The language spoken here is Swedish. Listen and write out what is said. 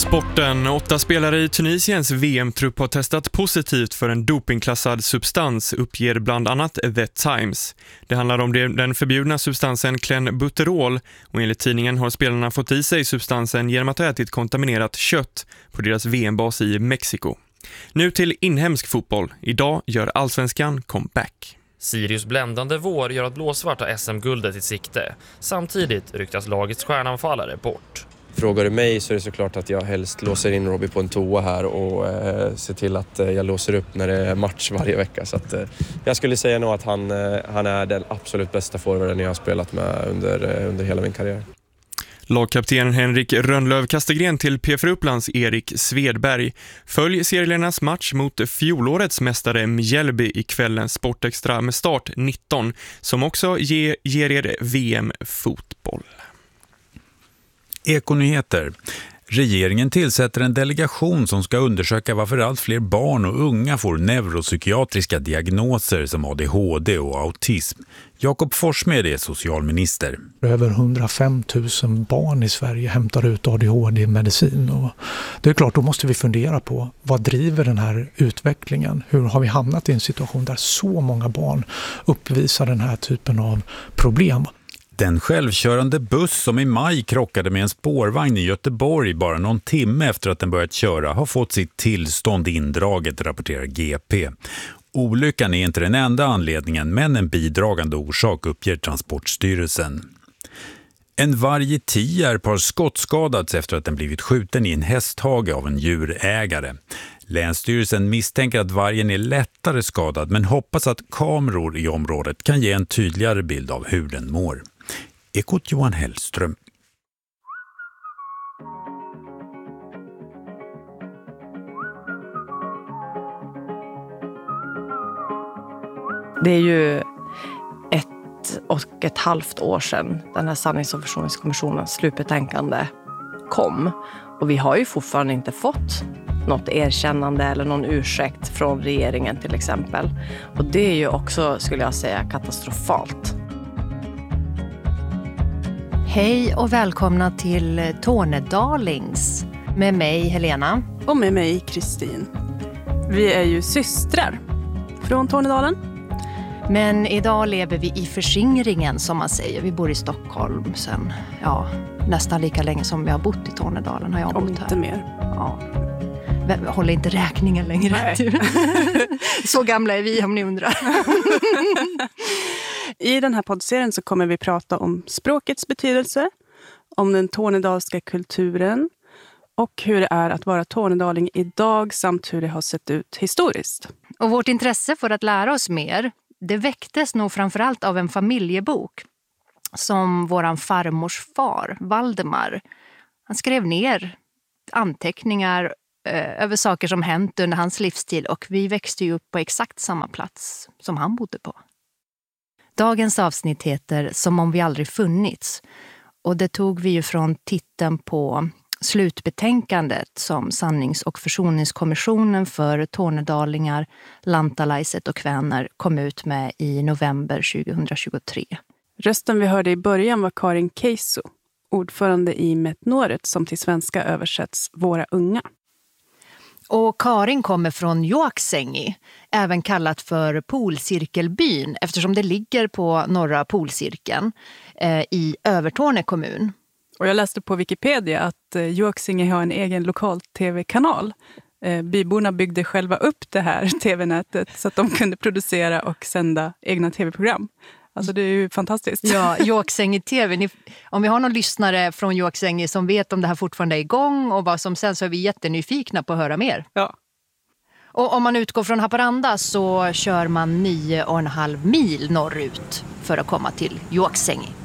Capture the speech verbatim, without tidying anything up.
Sporten. Åtta spelare i Tunisiens V M-trupp har testat positivt för en dopingklassad substans, uppger bland annat The Times. Det handlar om den förbjudna substansen klenbuterol och enligt tidningen har spelarna fått i sig substansen genom att ha ätit kontaminerat kött på deras V M-bas i Mexiko. Nu till inhemsk fotboll. Idag gör Allsvenskan comeback. Sirius bländande vår gör att blåsvart har S M-guldet i sikte. Samtidigt ryktas lagets stjärnanfallare bort. Frågar du mig så är det såklart att jag helst låser in Robbie på en toa här och eh, ser till att eh, jag låser upp när det är match varje vecka. Så att, eh, jag skulle säga nog att han, eh, han är den absolut bästa forwarden jag har spelat med under, eh, under hela min karriär. Lagkapten Henrik Rönnlöv Kastegren till P F Upplands Erik Svedberg. Följ serielernas match mot fjolårets mästare Mjällby i kvällens Sportextra med start nitton som också ge, ger er V M-fotboll. Ekonyheter. Regeringen tillsätter en delegation som ska undersöka varför allt fler barn och unga får neuropsykiatriska diagnoser som A D H D och autism. Jakob Forssmed är socialminister. Över hundrafem tusen barn i Sverige hämtar ut A D H D-medicin. Och det är klart, då måste vi fundera på vad driver den här utvecklingen? Hur har vi hamnat i en situation där så många barn uppvisar den här typen av problem? Den självkörande buss som i maj krockade med en spårvagn i Göteborg bara någon timme efter att den börjat köra har fått sitt tillstånd indraget, rapporterar G P. Olyckan är inte den enda anledningen men en bidragande orsak, uppger Transportstyrelsen. En varg i Tierp har skottskadats efter att den blivit skjuten i en hästhage av en djurägare. Länsstyrelsen misstänker att vargen är lättare skadad men hoppas att kameror i området kan ge en tydligare bild av hur den mår. Ekot Johan Hellström. Det är ju ett och ett halvt år sedan den här sannings- och försoningskommissionens slutbetänkande kom. Och vi har ju fortfarande inte fått något erkännande eller någon ursäkt från regeringen till exempel. Och det är ju också, skulle jag säga, katastrofalt. Hej och välkomna till Tornedalings med mig Helena. Och med mig Kristin. Vi är ju systrar från Tornedalen. Men idag lever vi i förskingringen som man säger. Vi bor i Stockholm sen, ja, nästan lika länge som vi har bott i Tornedalen har jag bott här. Om inte mer. Ja. Jag håller inte räkningen längre. Så gamla är vi om ni undrar. I den här poddserien så kommer vi prata om språkets betydelse, om den tornedalska kulturen och hur det är att vara tornedaling idag samt hur det har sett ut historiskt. Och vårt intresse för att lära oss mer, det väcktes nog framförallt av en familjebok som våran farmors far, Valdemar, han skrev ner anteckningar eh, över saker som hänt under hans livstid och vi växte ju upp på exakt samma plats som han bodde på. Dagens avsnitt heter Som om vi aldrig funnits och det tog vi ju från titeln på slutbetänkandet som sannings- och försoningskommissionen för tornedalingar, lantalaiset och kväner kom ut med i november tjugohundratjugotre. Rösten vi hörde i början var Karin Keiso, ordförande i Metnoret som till svenska översätts Våra unga. Och Karin kommer från Joaksängi, även kallat för Polcirkelbyn eftersom det ligger på norra Polcirkeln eh, i Övertorneå kommun. Och jag läste på Wikipedia att eh, Joaksängi har en egen lokal tv-kanal. Eh, byborna byggde själva upp det här tv-nätet så att de kunde producera och sända egna tv-program. Alltså det är ju fantastiskt. Ja, Joaksängi T V. Ni, om vi har någon lyssnare från Joaksängi som vet om det här fortfarande är igång och vad som sen så är vi jättenyfikna på att höra mer. Ja. Och om man utgår från Haparanda så kör man nio och en halv mil norrut för att komma till Joaksängi.